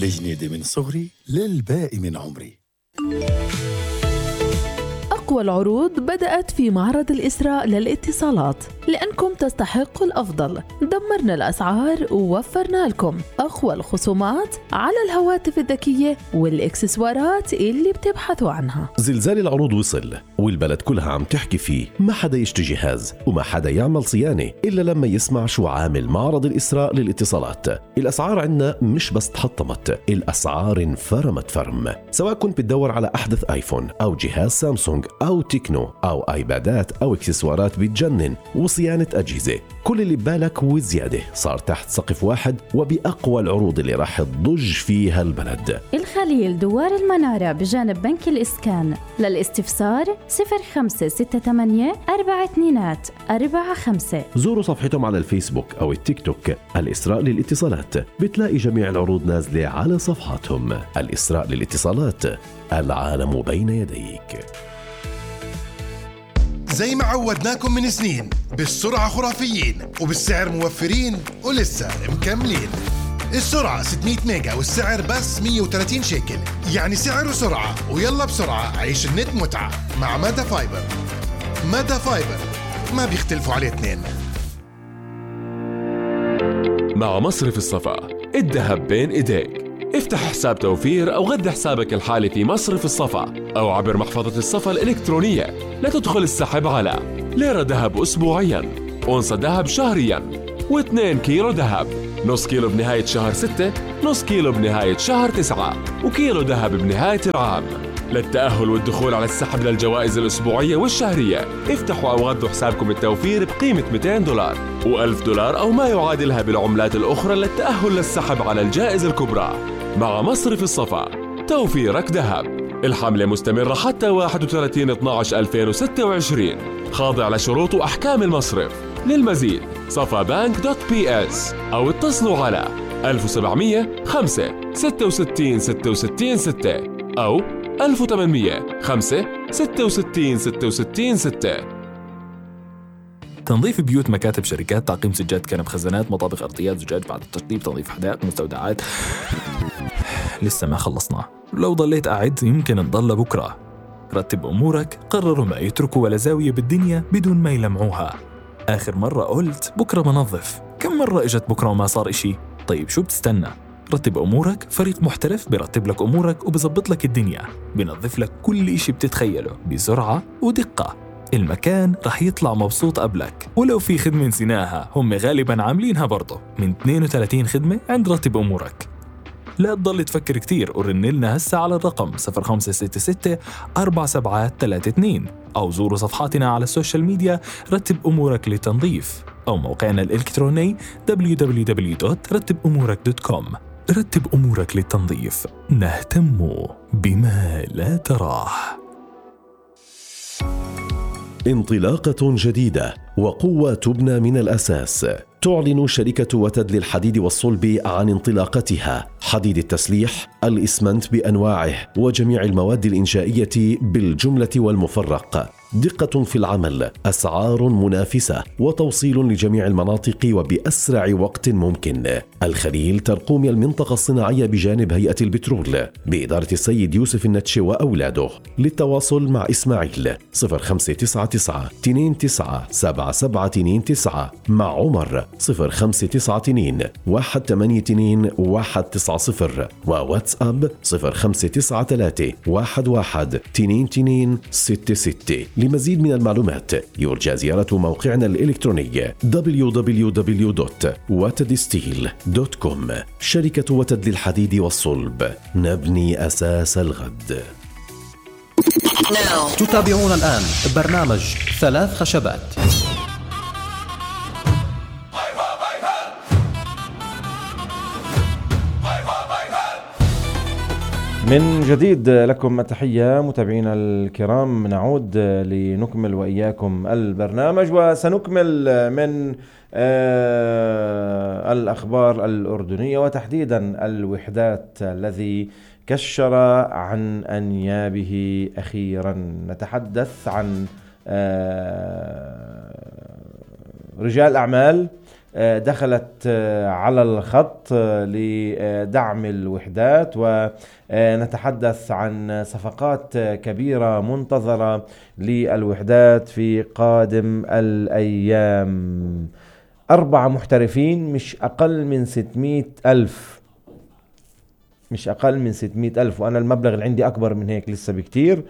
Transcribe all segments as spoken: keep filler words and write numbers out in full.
الجنيدة من صغري للباقي من عمري. أقوى العروض بدأت في معرض الإسراء للاتصالات، لأنكم تستحقوا الأفضل. دمرنا الأسعار ووفرنا لكم أقوى الخصومات على الهواتف الذكية والإكسسوارات اللي بتبحثوا عنها. زلزال العروض وصل والبلد كلها عم تحكي فيه. ما حدا يشتري جهاز وما حدا يعمل صيانة إلا لما يسمع شو عامل معرض الإسراء للاتصالات. الأسعار عنا مش بس تحطمت، الأسعار انفرمت فرم. سواء كنت بتدور على أحدث آيفون أو جهاز سامسونج أو تكنو أو آيبادات أو إكسسوارات بتجنن وصيانة أجهزة، كل اللي ببالك وزيادة صار تحت سقف واحد وبأقوى العروض اللي راح تضج فيها البلد. الخليل دوار المنارة بجانب بنك الإسكان. للاستفسار صفر خمسة ستة ثمانية أربعة اثنين أربعة خمسة. زوروا صفحتهم على الفيسبوك أو التيك توك الإسراء للاتصالات، بتلاقي جميع العروض نازلة على صفحاتهم. الإسراء للاتصالات، العالم بين يديك. زي ما عودناكم من سنين، بالسرعة خرافيين وبالسعر موفرين ولسه مكملين. السرعة ستمية ميجا والسعر بس مية وثلاثين شيكل، يعني سعر وسرعة. ويلا بسرعة عيش النت متعة مع مادا فايبر. مادا فايبر ما بيختلفوا عليه اثنين. مع مصرف الصفا الذهب بين ايديك. افتح حساب توفير أو غذي حسابك الحالي في مصرف الصفا أو عبر محفظة الصفا الإلكترونية لتدخل السحب على ليرة ذهب أسبوعياً، أونصة ذهب شهرياً، واثنين كيلو ذهب، نص كيلو بنهاية شهر ستة، نص كيلو بنهاية شهر تسعة، وكيلو ذهب بنهاية العام. للتأهل والدخول على السحب للجوائز الأسبوعية والشهرية، افتحوا أو غذوا حسابكم التوفير بقيمة مئتين دولار وألف دولار أو ما يعادلها بالعملات الأخرى للتأهل للسحب على الجائزة الكبرى. مع مصرف الصفا، توفيرك ذهب. الحملة مستمرة حتى واحد وثلاثين اثني عشر ألفين وستة وعشرين، خاضع لشروط وأحكام المصرف. للمزيد صفا بانك دوت بي اس أو اتصلوا على ألف وسبعمية خمسة ستة وستين ستة وستين ستة أو ألف وثمانمية خمسة ستة وستين ستة وستين ستة. تنظيف بيوت، مكاتب، شركات، تعقيم سجاد، كنب، خزانات، مطابخ، أرضيات، زجاج بعد التشطيب، تنظيف حدائق، مستودعات. لسه ما خلصنا، لو ضليت قاعد يمكن نضل بكرة. رتب أمورك، قرروا ما يتركوا ولا زاوية بالدنيا بدون ما يلمعوها. آخر مرة قلت بكرة بنظف، كم مرة إجت بكرة وما صار إشي؟ طيب شو بتستنى؟ رتب أمورك، فريق محترف برتب لك أمورك وبزبط لك الدنيا، بنظف لك كل إشي بتتخيله بسرعة ودقة. المكان رح يطلع مبسوط قبلك، ولو في خدمة نسيناها هم غالباً عاملينها برضه من اثنين وثلاثين خدمة عند رتب أمورك. لا تضل تفكر كتير ورن لنا هسه على الرقم صفر خمسة ستة ستة أربعة سبعة ثلاثة اثنين أو زوروا صفحاتنا على السوشيال ميديا رتب أمورك للتنظيف أو موقعنا الإلكتروني دبليو دبليو دبليو دوت رتب أمورك دوت كوم. رتب أمورك للتنظيف، نهتم بما لا تراه. انطلاقة جديدة وقوة تبنى من الأساس. تعلن شركة وتد للحديد والصلب عن انطلاقتها. حديد التسليح، الإسمنت بأنواعه وجميع المواد الإنشائية بالجملة والمفرق. دقة في العمل، أسعار منافسة، وتوصيل لجميع المناطق وبأسرع وقت ممكن. الخليل ترقوم المنطقة الصناعية بجانب هيئة البترول بإدارة السيد يوسف النتشي وأولاده. للتواصل مع إسماعيل صفر خمسة تسعة تسعة اثنين تسعة سبعة سبعة اثنين تسعة، مع عمر صفر خمسة تسعة اثنين واحد ثمانية اثنين واحد تسعة صفر، وواتساب صفر خمسة تسعة ثلاثة واحد واحد اثنين اثنين ستة ستة. لمزيد من المعلومات يرجى زيارة موقعنا الإلكتروني دبليو دبليو دبليو دوت وتد ستيل دوت كوم. شركة وتد للحديد والصلب، نبني أساس الغد. تتابعون الآن برنامج ثلاث خشبات. من جديد لكم التحية متابعينا الكرام، نعود لنكمل وإياكم البرنامج، وسنكمل من الأخبار الأردنية وتحديدا الوحدات الذي كشر عن أنيابه أخيرا. نتحدث عن رجال أعمال دخلت على الخط لدعم الوحدات، ونتحدث عن صفقات كبيرة منتظرة للوحدات في قادم الأيام. أربعة محترفين، مش أقل من ستمائة ألف، مش أقل من ستمائة ألف، وأنا المبلغ اللي عندي أكبر من هيك لسه بكتير.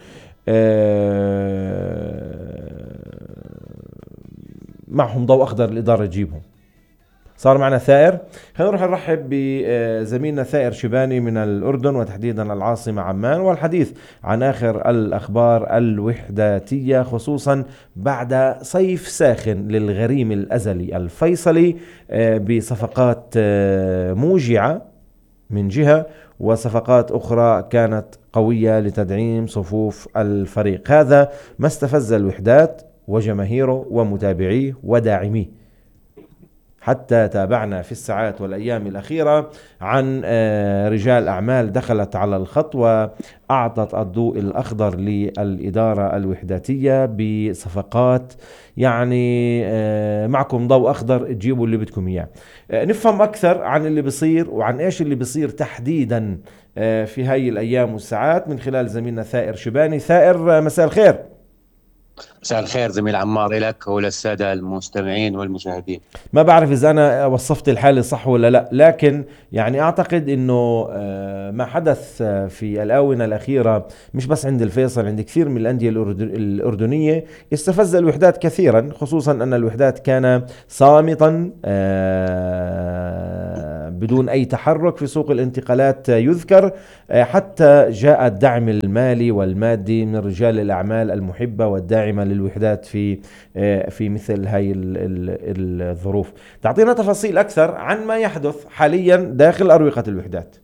معهم ضوء أخضر الإدارة تجيبهم. صار معنا ثائر، خلينا نروح نرحب بزميلنا ثائر شباني من الأردن وتحديدا العاصمة عمان، والحديث عن آخر الأخبار الوحداتية، خصوصا بعد صيف ساخن للغريم الأزلي الفيصلي بصفقات موجعة من جهة، وصفقات أخرى كانت قوية لتدعيم صفوف الفريق. هذا ما استفز الوحدات وجماهيره ومتابعيه وداعميه، حتى تابعنا في الساعات والأيام الأخيرة عن رجال أعمال دخلت على الخط وأعطت الضوء الأخضر للإدارة الوحداتية بصفقات. يعني معكم ضوء أخضر، تجيبوا اللي بدكم إياه. نفهم أكثر عن اللي بيصير وعن إيش اللي بيصير تحديدا في هاي الأيام والساعات من خلال زميلنا ثائر شباني. ثائر، مساء الخير. مساء الخير زميل عمار، لك وللسادة المستمعين والمشاهدين. ما بعرف إذا أنا وصفت الحالة صح ولا لا، لكن يعني أعتقد أنه ما حدث في الآونة الأخيرة مش بس عند الفيصل، عند كثير من الأندية الأردنية استفز الوحدات كثيرا، خصوصا أن الوحدات كان صامتا بدون أي تحرك في سوق الانتقالات يذكر، حتى جاء الدعم المالي والمادي من رجال الأعمال المحبة والداعمة للوحدات في في مثل هاي الظروف. تعطينا تفاصيل أكثر عن ما يحدث حاليا داخل أروقة الوحدات.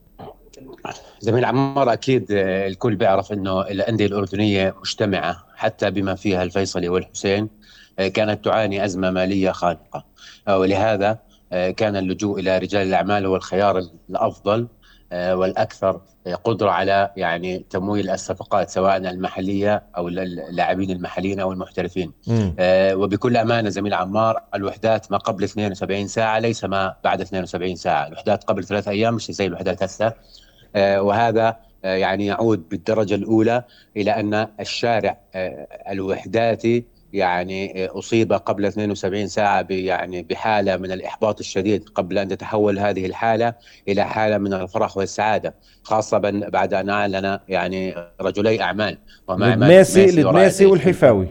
زميل عمار، أكيد الكل بيعرف أنه الأندية الأردنية مجتمعة حتى بما فيها الفيصلي والحسين كانت تعاني أزمة مالية خانقة، ولهذا كان اللجوء إلى رجال الأعمال هو الخيار الأفضل والأكثر قدرة على يعني تمويل الصفقات سواء المحلية أو اللاعبين المحليين أو المحترفين. آه وبكل أمانة زميل عمار، الوحدات ما قبل اثنين وسبعين ساعة ليس ما بعد اثنين وسبعين ساعة. الوحدات قبل ثلاث أيام مش زي الوحدات هسه. آه وهذا آه يعني يعود بالدرجة الأولى إلى أن الشارع آه الوحداتي يعني أصيب قبل اثنين وسبعين ساعة يعني بحالة من الإحباط الشديد، قبل أن تتحول هذه الحالة إلى حالة من الفرح والسعادة، خاصة بعد أن أعلن يعني رجلي أعمال وهما الدميسي الدميسي والحفاوي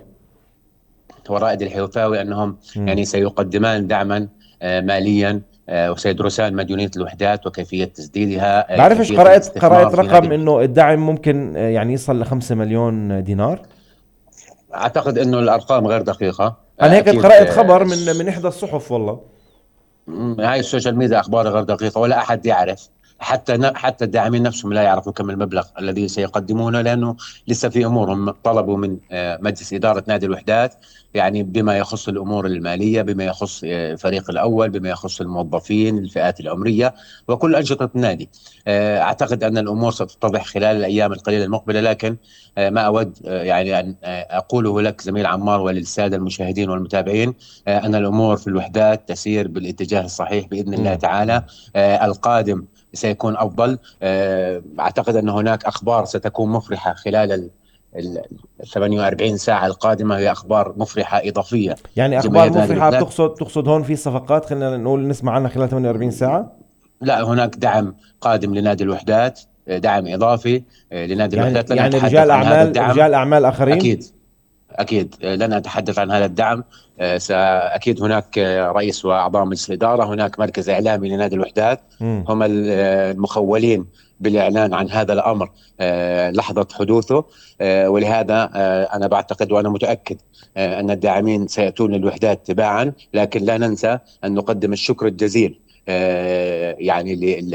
ورائد الحفاوي أنهم م. يعني سيقدمان دعما ماليا وسيدرسان مديونية الوحدات وكيفية تسديدها. بعرفش قرأت قرأت رقم إنه الدعم ممكن يعني يصل لخمسة مليون دينار. أعتقد إنه الأرقام غير دقيقة. أنا هيك قرأت خبر من من إحدى الصحف. والله هاي السوشيال ميديا أخبار غير دقيقة ولا أحد يعرف، حتى حتى الداعمين نفسهم لا يعرفوا كم المبلغ الذي سيقدمونه، لأنه لسه في أمورهم طلبوا من مجلس إدارة نادي الوحدات يعني بما يخص الأمور المالية، بما يخص فريق الأول، بما يخص الموظفين، الفئات العمرية وكل أنشطة النادي. أعتقد أن الأمور ستتضح خلال الأيام القليلة المقبلة، لكن ما أود يعني أن أقوله لك زميل عمار وللسادة المشاهدين والمتابعين أن الأمور في الوحدات تسير بالاتجاه الصحيح بإذن الله تعالى. القادم سيكون أفضل. أعتقد أن هناك أخبار ستكون مفرحة خلال ال ثمانية وأربعين ساعة القادمة، هي أخبار مفرحة إضافية. يعني أخبار مفرحة تقصد تقصد هون في صفقات خلينا نقول نسمع عنها خلال ثمانية وأربعين ساعة؟ لا، هناك دعم قادم لنادي الوحدات، دعم إضافي لنادي يعني الوحدات. يعني رجال أعمال رجال أعمال آخرين. أكيد أكيد لن أتحدث عن هذا الدعم. أكيد هناك رئيس وأعضاء مجلس الإدارة، هناك مركز إعلامي لنادي الوحدات م. هم المخولين بالإعلان عن هذا الأمر لحظة حدوثه، ولهذا أنا بعتقد وأنا متأكد أن الداعمين سيأتون للوحدات تباعا، لكن لا ننسى أن نقدم الشكر الجزيل يعني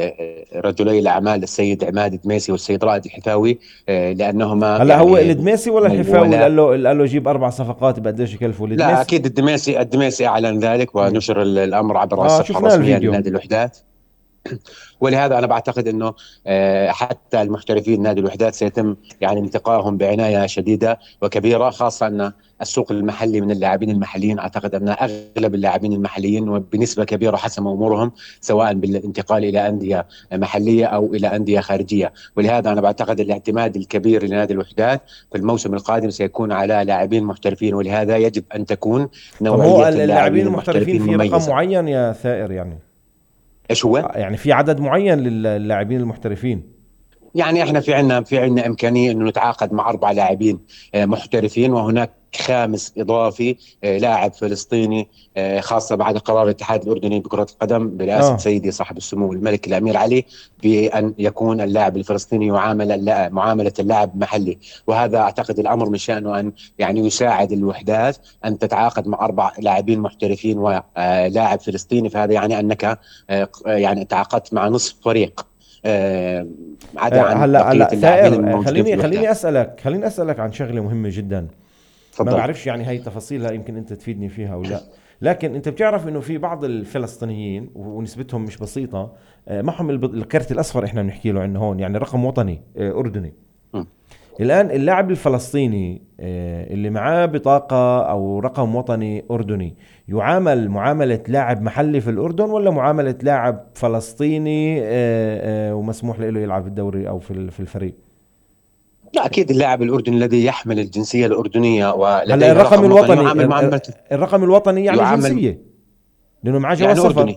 لرجلي الأعمال السيد عماد الدميسي والسيد رائد الحفاوي، لأنهما هلا يعني هو الدميسي ولا الحفاوي قال له قال له جيب أربع صفقات بقديش يكلفوا؟ لا أكيد الدميسي الدميسي أعلن ذلك ونشر الأمر عبر آه الصفحة الرسمية لنادي الوحدات. ولهذا أنا بعتقد أنه حتى المحترفين نادي الوحدات سيتم يعني انتقائهم بعناية شديدة وكبيرة، خاصة أن السوق المحلي من اللاعبين المحليين أعتقد أن أغلب اللاعبين المحليين وبنسبة كبيرة حسم أمورهم سواء بالانتقال إلى أندية محلية أو إلى أندية خارجية. ولهذا أنا بعتقد الاعتماد الكبير لنادي الوحدات في الموسم القادم سيكون على لاعبين محترفين، ولهذا يجب أن تكون نوعية اللاعبين المحترفين في رقم معين يا ثائر؟ يعني ايش هو؟ يعني في عدد معين للاعبين المحترفين؟ يعني احنا في عندنا في عندنا امكانيه انه نتعاقد مع اربع لاعبين محترفين، وهناك خامس اضافي لاعب فلسطيني، خاصه بعد قرار الاتحاد الاردني بكره القدم برئاسه آه. سيدي صاحب السمو الملك الامير علي بان يكون اللاعب الفلسطيني يعامل معامله اللاعب محلي. وهذا اعتقد الامر من شانه ان يعني يساعد الوحدات ان تتعاقد مع اربع لاعبين محترفين ولاعب فلسطيني، فهذا يعني انك يعني تعاقدت مع نصف فريق. آه عدا عن هلا هلا ثائر، خليني خليني اسالك خليني اسالك عن شغله مهمه جدا. فضل. ما بعرفش يعني هاي تفاصيلها، يمكن انت تفيدني فيها او لا، لكن انت بتعرف انه في بعض الفلسطينيين ونسبتهم مش بسيطه معهم الكرت الاصفر، احنا بنحكي له عنه هون، يعني رقم وطني اردني. م. الآن اللاعب الفلسطيني اللي معاه بطاقة أو رقم وطني أردني يعامل معاملة لاعب محلي في الأردن ولا معاملة لاعب فلسطيني ومسموح له يلعب في الدوري أو في الفريق؟ لا أكيد اللاعب الأردني الذي يحمل الجنسية الأردنية ولديه الرقم الوطني وطني الرقم الوطني يعني جنسية لأنه معاه جواز يعني سفر.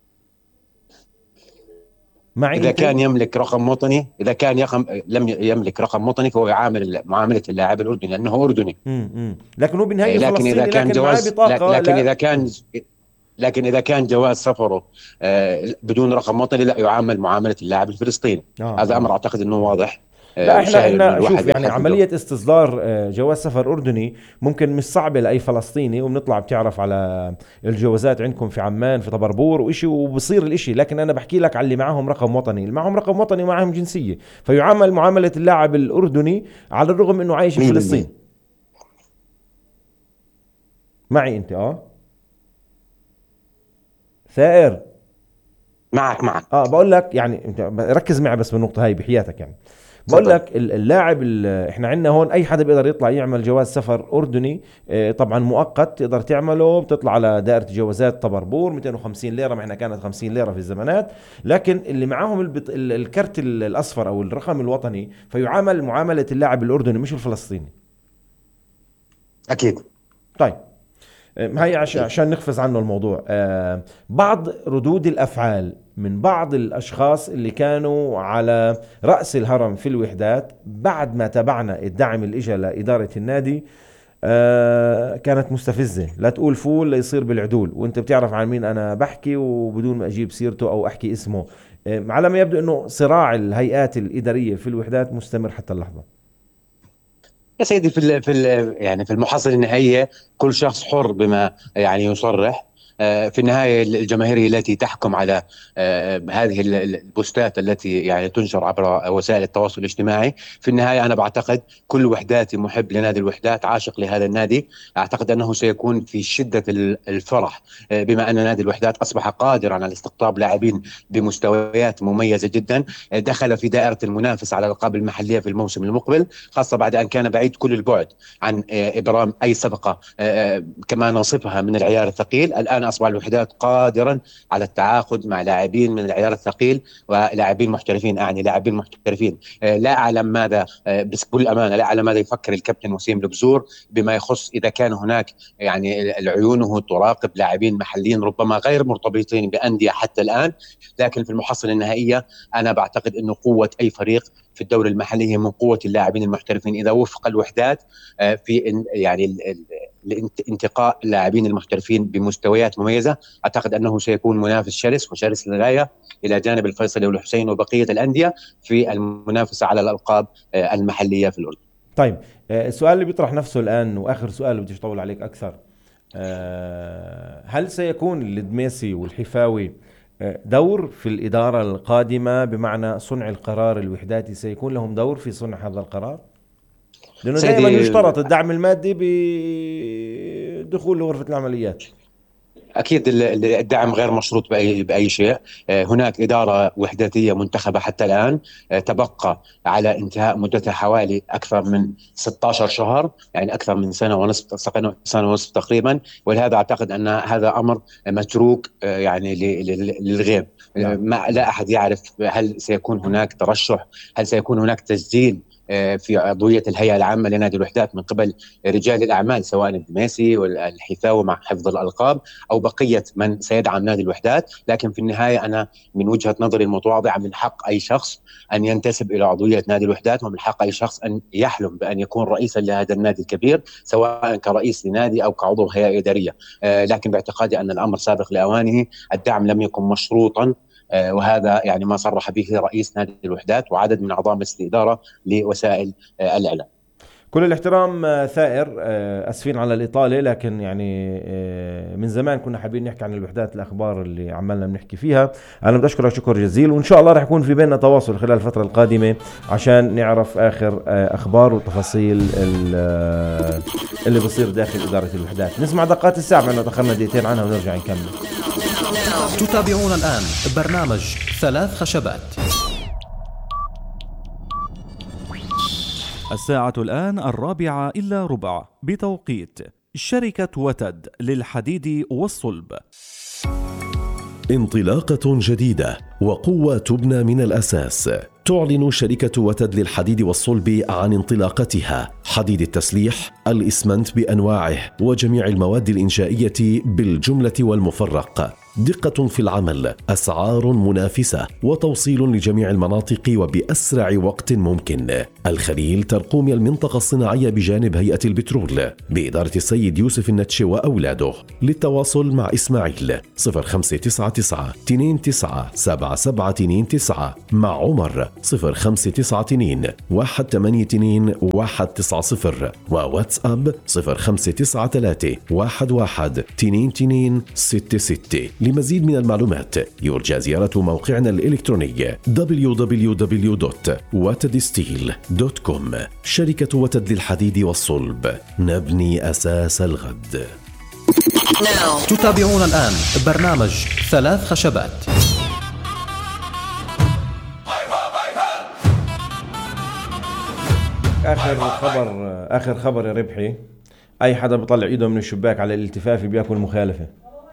إذا كان يملك رقم وطني إذا كان يقم لم يملك رقم وطني فهو يعامل معاملة اللاعب الأردني لأنه أردني. امم لكن هو بالنهاية لكن إذا كان لكن جواز بطاقة لكن لا. إذا كان لكن إذا كان جواز سفره بدون رقم وطني لا يعامل معاملة اللاعب الفلسطيني. آه. هذا أمر أعتقد أنه واضح. لا احنا احنا شوف يعني عمليه استصدار جواز سفر اردني ممكن مش صعبه لاي فلسطيني، وبنطلع بتعرف على الجوازات عندكم في عمان في طبربور وإشي وبصير الإشي، لكن انا بحكي لك على اللي معهم رقم وطني، اللي معهم رقم وطني ومعهم جنسيه فيعامل معامله اللاعب الاردني على الرغم انه عايش في فلسطين. معي انت اه ثائر؟ معك معك اه بقول لك يعني انت ركز معي بس بالنقطه هاي بحياتك. يعني بقول لك اللاعب احنا عندنا هون اي حدا بيقدر يطلع يعمل جواز سفر اردني، اه طبعا مؤقت تقدر تعمله، بتطلع على دائره جوازات طبربور مئتين وخمسين ليره، ما احنا كانت خمسين ليره في الزمانات، لكن اللي معاهم البط... الكرت الاصفر او الرقم الوطني فيعامل معامله اللاعب الاردني مش الفلسطيني. اكيد. طيب هاي عشان نخفز عنه الموضوع. آه بعض ردود الأفعال من بعض الأشخاص اللي كانوا على رأس الهرم في الوحدات بعد ما تابعنا الدعم اللي اجى لإدارة النادي آه كانت مستفزة، لا تقول فول لا يصير بالعدول، وانت بتعرف عن مين أنا بحكي وبدون ما أجيب سيرته أو أحكي اسمه. آه على ما يبدو أنه صراع الهيئات الإدارية في الوحدات مستمر حتى اللحظة. يا سيدي في في يعني في المحصلة النهائية كل شخص حر بما يعني يصرح. في النهاية الجماهيرية التي تحكم على هذه البوستات التي يعني تنشر عبر وسائل التواصل الاجتماعي، في النهاية أنا بعتقد كل وحداتي محب لنادي الوحدات، عاشق لهذا النادي، أعتقد أنه سيكون في شدة الفرح بما أن نادي الوحدات أصبح قادرا على استقطاب لاعبين بمستويات مميزة جدا، دخل في دائرة المنافسة على الألقاب المحلية في الموسم المقبل، خاصة بعد أن كان بعيد كل البعد عن إبرام أي صفقة كما نصفها من العيار الثقيل. الآن أصبح الوحدات قادرا على التعاقد مع لاعبين من العيار الثقيل ولاعبين محترفين، أعني لاعبين محترفين. لا أعلم ماذا بس بكل أمانة لا أعلم ماذا يفكر الكابتن وسيم البزور بما يخص إذا كان هناك يعني عيونه تراقب لاعبين محليين ربما غير مرتبطين بأندية حتى الآن، لكن في المحصلة النهائية أنا بعتقد أنه قوة أي فريق في الدوري المحلي هي من قوة اللاعبين المحترفين. إذا وفق الوحدات في يعني انتقاء اللاعبين المحترفين بمستويات مميزة، أعتقد أنه سيكون منافس شرس وشرس للغاية إلى جانب الفيصلي والحسين وبقية الأندية في المنافسة على الألقاب المحلية في الأردن. طيب السؤال اللي بيطرح نفسه الآن وآخر سؤال بديش أطول عليك أكثر، هل سيكون الدميسي والحفاوي دور في الإدارة القادمة، بمعنى صنع القرار الوحداتي سيكون لهم دور في صنع هذا القرار؟ لأنه دائما يشترط الدعم المادي بدخول غرفة العمليات. أكيد الدعم غير مشروط بأي, بأي شيء. هناك إدارة وحداتية منتخبة حتى الآن، تبقى على انتهاء مدتها حوالي أكثر من ستة عشر شهر، يعني أكثر من سنة ونصف سنة ونصف تقريبا. ولهذا أعتقد أن هذا أمر متروك يعني للغيب. ما لا أحد يعرف هل سيكون هناك ترشح، هل سيكون هناك تسجيل في عضوية الهيئة العامة لنادي الوحدات من قبل رجال الأعمال، سواء الدماسي والحثاوي مع حفظ الألقاب أو بقية من سيدعم نادي الوحدات. لكن في النهاية أنا من وجهة نظري المتواضعة، من حق أي شخص أن ينتسب إلى عضوية نادي الوحدات، ومن حق أي شخص أن يحلم بأن يكون رئيسا لهذا النادي الكبير، سواء كرئيس لنادي أو كعضو هيئة إدارية. لكن باعتقادي أن الأمر سابق لأوانه، الدعم لم يكن مشروطا، وهذا يعني ما صرح به رئيس نادي الوحدات وعدد من أعضاء مجلس الإدارة لوسائل الإعلام. كل الاحترام ثائر، أسفين على الإطالة، لكن يعني من زمان كنا حابين نحكي عن الوحدات، الأخبار اللي عمالنا بنحكي فيها. أنا بدي أشكرك شكر جزيل، وإن شاء الله رح يكون في بيننا تواصل خلال الفترة القادمة عشان نعرف آخر أخبار وتفاصيل اللي بصير داخل إدارة الوحدات. نسمع دقات الساعة، معنا دخلنا دقيقتين عنها ونرجع نكمل. تتابعون الآن برنامج ثلاث خشبات. الساعة الآن الرابعة إلا ربع بتوقيت شركة وتد للحديد والصلب. انطلاقة جديدة وقوة تبنى من الأساس. تعلن شركة وتد للحديد والصلب عن انطلاقتها، حديد التسليح، الإسمنت بأنواعه وجميع المواد الإنشائية بالجملة والمفرق. دقة في العمل، أسعار منافسة، وتوصيل لجميع المناطق وبأسرع وقت ممكن. الخليل ترقوم المنطقة الصناعية بجانب هيئة البترول بإدارة السيد يوسف النتشي وأولاده. للتواصل مع إسماعيل صفر خمسة تسعة تسعة اثنين تسعة سبعة سبعة اثنين تسعة، مع عمر صفر خمسة تسعة اثنين واحد ثمانية اثنين واحد تسعة صفر، وواتساب صفر خمسة تسعة ثلاثة واحد واحد اثنين اثنين ستة ستة. لمزيد من المعلومات يرجى زيارة موقعنا الإلكتروني دبليو دبليو دبليو دوت وتد ستيل دوت كوم. شركة وتد للحديد والصلب، نبني أساس الغد. تتابعون الآن برنامج ثلاث خشبات. آخر خبر آخر خبر يا ربحي، أي حدا بيطلع إيده من الشباك على الالتفاف بياكل مخالفة.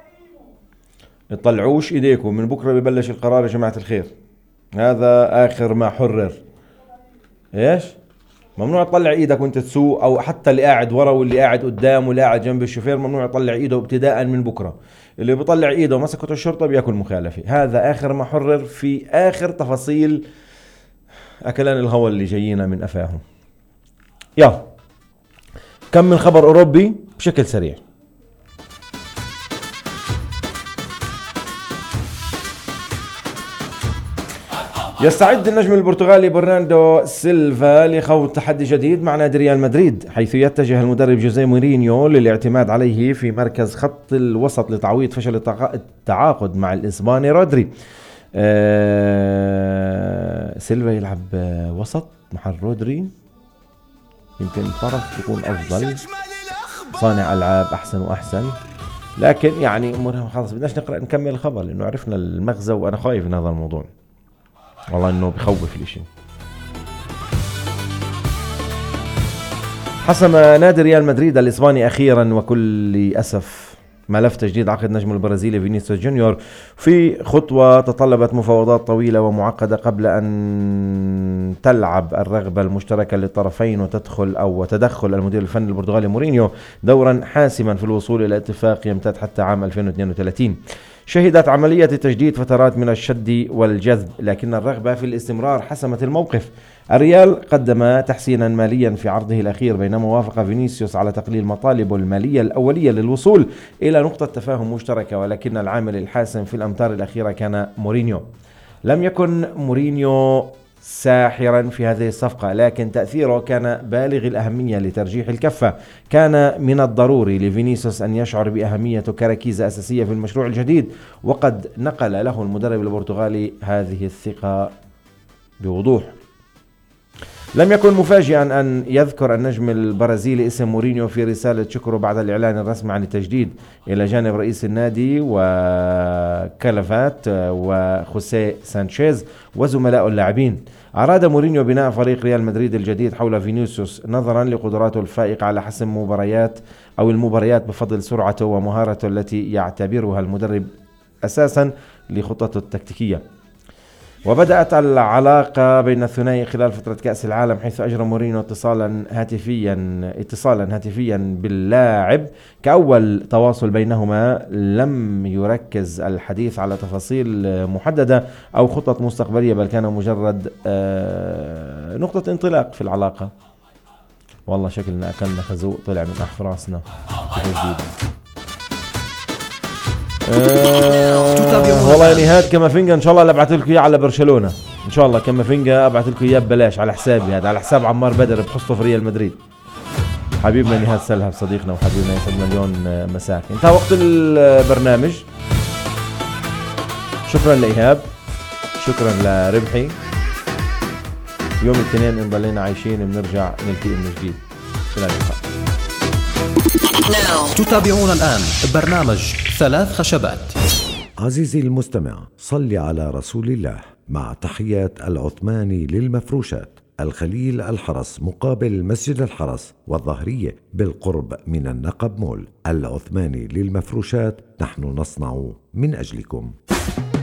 اطلعوش إيديكم، من بكرة ببلش القرار يا جماعة الخير. هذا آخر ما حرر. إيش؟ ممنوع تطلع إيدك وانت تسوق، أو حتى اللي قاعد ورا واللي قاعد قدام واللي قاعد جنب الشوفير ممنوع يطلع إيده ابتداء من بكرة. اللي بيطلع إيده ومسكته الشرطة بياكل مخالفة. هذا آخر ما حرر في آخر تفاصيل أكلان الهوى اللي جايينا من أفاهم. يلا كم من خبر أوروبي بشكل سريع. يستعد النجم البرتغالي برناردو سيلفا لخوض تحدي جديد مع نادي ريال مدريد، حيث يتجه المدرب جوزيه مورينيو للاعتماد عليه في مركز خط الوسط لتعويض فشل التعاقد مع الإسباني رودري. أه سيلفا يلعب وسط مع رودري، يمكن الطرف يكون أفضل، صانع ألعاب أحسن وأحسن. لكن يعني خلاص بدناش نقرأ نكمل الخبر لأنه عرفنا المغزى، وأنا خايف من هذا الموضوع والله إنه بخوف الاشي. حسم نادي ريال مدريد الإسباني أخيرا وكل أسف ملف تجديد عقد نجم البرازيلي فينيسيوس جونيور في خطوة تطلبت مفاوضات طويلة ومعقدة قبل أن تلعب الرغبة المشتركة للطرفين وتدخل أو تدخل المدير الفني البرتغالي مورينيو دورا حاسما في الوصول إلى اتفاق يمتد حتى عام ألفين واثنين وثلاثين. شهدت عملية التجديد فترات من الشد والجذب، لكن الرغبة في الاستمرار حسمت الموقف. الريال قدم تحسينا ماليا في عرضه الأخير، بينما وافق فينيسيوس على تقليل مطالبه المالية الأولية للوصول إلى نقطة تفاهم مشتركة، ولكن العامل الحاسم في الأمتار الأخيرة كان مورينيو. لم يكن مورينيو ساحرا في هذه الصفقة، لكن تأثيره كان بالغ الأهمية لترجيح الكفة. كان من الضروري لفينيسيوس أن يشعر بأهميته كركيزة أساسية في المشروع الجديد، وقد نقل له المدرب البرتغالي هذه الثقة بوضوح. لم يكن مفاجئا أن يذكر النجم البرازيلي اسم مورينيو في رسالة شكره بعد الإعلان الرسمي عن التجديد إلى جانب رئيس النادي وكالافات وخوسيه سانشيز وزملاء اللاعبين. أراد مورينيو بناء فريق ريال مدريد الجديد حول فينيسيوس نظرا لقدراته الفائقة على حسم مباريات أو المباريات بفضل سرعته ومهارته التي يعتبرها المدرب أساسا لخطته التكتيكية. وبدأت العلاقة بين الثنائي خلال فترة كأس العالم، حيث أجرى مورينيو اتصالا هاتفيا اتصالا هاتفيا باللاعب كأول تواصل بينهما. لم يركز الحديث على تفاصيل محددة أو خطط مستقبلية، بل كان مجرد نقطة انطلاق في العلاقة. والله شكلنا أكلنا خازوق طلع من أحف راسنا. أه والله يا نهاد كامافينجا ان شاء الله ابعث لكم اياه على برشلونه، ان شاء الله كامافينجا ابعث لكم اياه ببلاش على حسابي، هذا على حساب عمار بدر بحصته في ريال مدريد. حبيبنا نهاد سلهب صديقنا وحبيبنا يسعد مليون مساك. انتهى وقت البرنامج. شكرا لايهاب، شكرا لربحي. يوم الاثنين ان ضلينا عايشين بنرجع نلتقي من جديد. الى اللقاء. تتابعون الآن برنامج ثلاث خشبات. عزيزي المستمع، صل على رسول الله. مع تحيات العثماني للمفروشات، الخليل الحرس مقابل مسجد الحرس والظهرية بالقرب من النقب مول. العثماني للمفروشات، نحن نصنع من أجلكم.